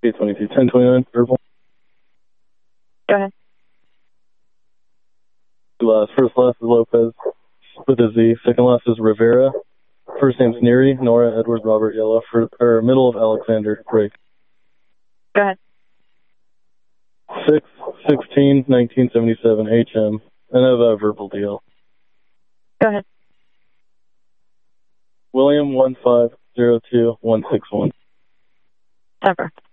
822, 1029, verbal. Go ahead. First last is Lopez with a Z. Second last is Rivera. First name's Neary, Nora, Edward, Robert, Yellow. Middle of Alexander, break. Go ahead. 6/16/1977, HM. And I have a verbal deal. Go ahead. William 1502161. Ever.